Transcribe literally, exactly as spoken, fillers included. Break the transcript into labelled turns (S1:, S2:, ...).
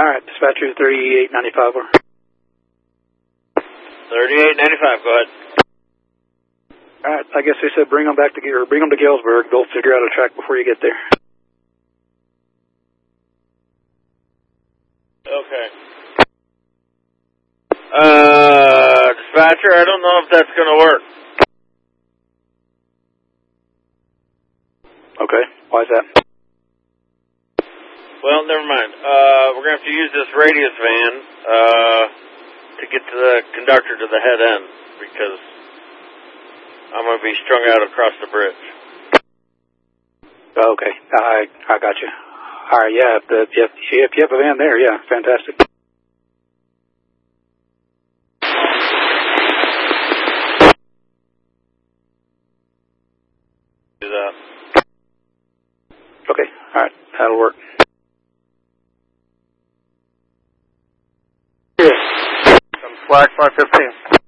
S1: All right, dispatcher thirty-eight ninety-five.
S2: thirty-eight ninety-five, go ahead.
S1: All right, I guess they said bring them back to, or bring them to Galesburg. They'll figure out a track before you get there.
S2: Okay. Uh, dispatcher, I don't know if that's going to work.
S1: Okay, why is that?
S2: Well, never mind. Uh, we're going to have to use this radius van uh, to get to the conductor to the head end because I'm going to be strung out across the bridge.
S1: Oh, okay, I I got you. All right, yeah, if, the, if, you have, if you have a van there, yeah, fantastic.
S2: Do that.
S1: Okay, all right, that'll work.
S3: Flag five fifteen.